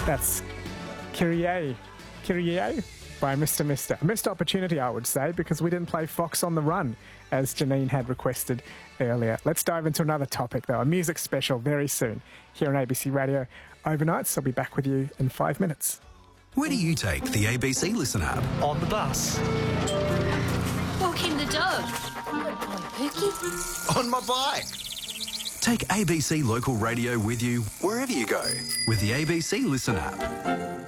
That's Kyrie by Mr. Mister. A missed opportunity, I would say, because we didn't play Fox on the Run, as Janine had requested earlier. Let's dive into another topic, though, a music special very soon here on ABC Radio Overnights. I'll be back with you in 5 minutes. Where do you take the ABC Listen app? On the bus. Walking the dog. On my bike. Take ABC Local Radio with you wherever you go with the ABC Listen app.